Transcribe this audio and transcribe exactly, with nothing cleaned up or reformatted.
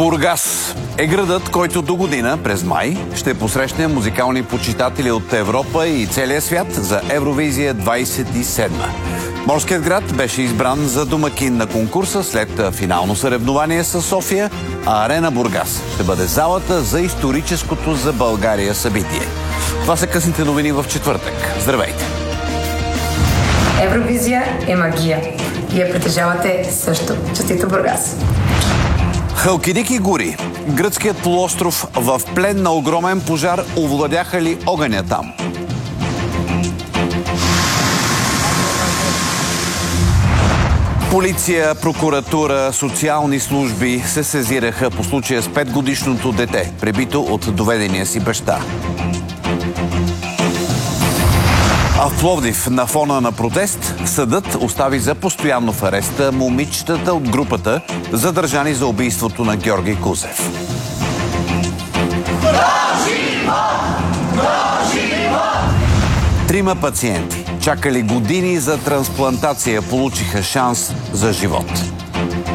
Бургас е градът, който до година, през май, ще посрещне музикални почитатели от Европа и целия свят за Евровизия двадесет и седма. Морският град беше избран за домакин на конкурса след финално съревнование с София, а Арена Бургас ще бъде залата за историческото за България събитие. Това са късните новини в четвъртък. Здравейте! Евровизия е магия. Вие притежавате също. Честито, Бургас! Халкидики гори. Гръцкият полуостров в плен на огромен пожар. Овладяха ли огъня там? Полиция, прокуратура, социални служби се сезираха по случая с петгодишното дете, пребито от доведения си баща. А в Пловдив, на фона на протест, съдът остави за постоянно в ареста момичетата от групата, задържани за убийството на Георги Кузев. Трима пациенти, чакали години за трансплантация, получиха шанс за живот.